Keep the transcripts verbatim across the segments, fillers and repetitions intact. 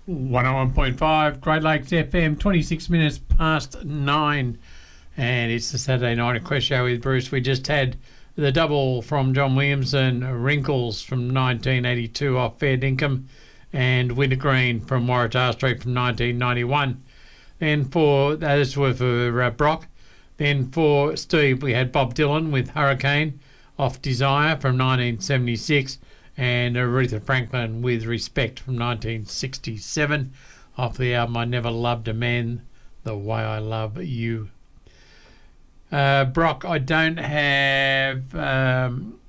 one oh one point five, Great Lakes F M, twenty-six minutes past nine. And it's the Saturday Night Request Show with Bruce. We just had the double from John Williamson, Wrinkles from nineteen eighty-two off Fair Dinkum, and Wintergreen from Waratah Street from nineteen ninety-one. Then for, those were for uh, Brock. Then for Steve, we had Bob Dylan with Hurricane off Desire from nineteen seventy-six, and Aretha Franklin with Respect from nineteen sixty-seven off the album I Never Loved a Man the Way I Love You. Uh, Brock, I don't have um,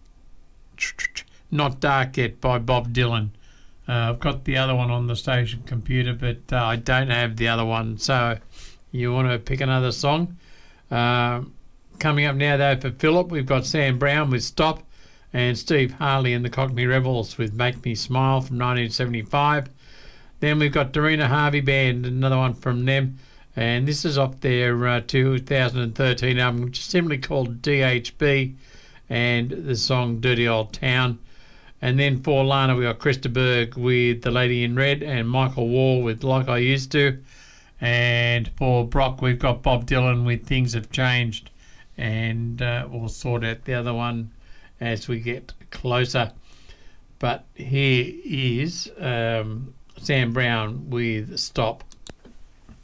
Not Dark Yet by Bob Dylan. Uh, I've got the other one on the station computer, but uh, I don't have the other one. So you want to pick another song? Uh, coming up now, though, for Philip, we've got Sam Brown with Stop, and Steve Harley and the Cockney Rebels with Make Me Smile from nineteen seventy-five. Then we've got Dorina Harvey Band, another one from them. And this is off their uh, two thousand thirteen album, which is simply called D H B, and the song Dirty Old Town. And then for Lana, we got Krista Berg with The Lady in Red, and Michael Wall with Like I Used To. And for Brock, we've got Bob Dylan with Things Have Changed. And uh, we'll sort out the other one as we get closer. But here is um, Sam Brown with Stop.